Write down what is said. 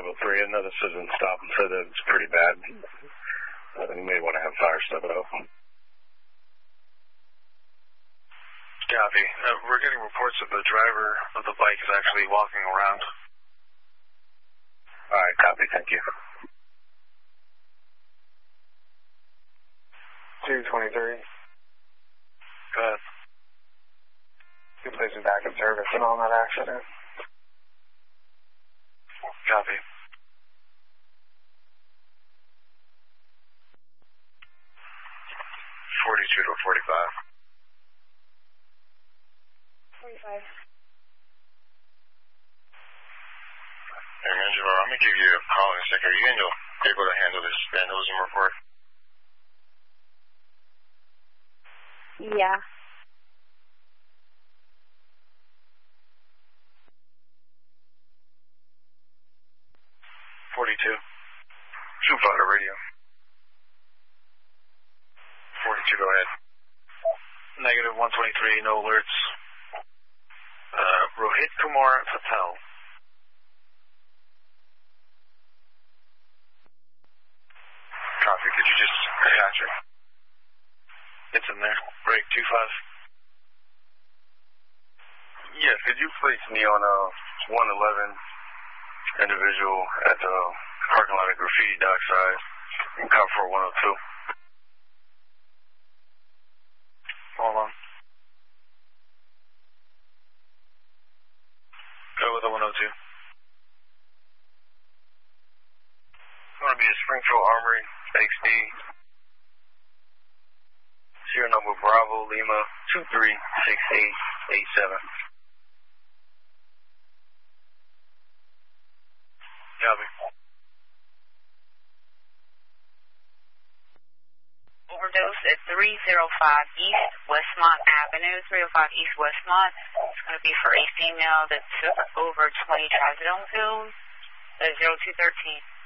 503. Another citizen stopped and said that it's pretty bad. You may want to have fire step it up. Copy. We're getting reports that the driver of the bike is actually walking around. All right, copy. Thank you. 223. Go ahead. Two places back in service and on that accident. Copy. 42 to 45. 45. Hey, Angelo, I'm going to give you a call in a second. Are you able to handle this vandalism report? Yeah. Super on the radio. 42, go ahead. Negative 123, no alerts. Rohit Kumar Patel. Copy, could you just attach it? It's in there. Break 25. Yeah, could you place me on a 111 individual at the parking lot of Graffiti Dockside and cop for 102? Hold on. Go with the 102. It's going to be a Springfield Armory XD. Serial number Bravo Lima 236887. Copy. Overdose at 305 East Westmont Avenue, 305 East Westmont. It's going to be for a female that took over 20 trazodone pills. 0213.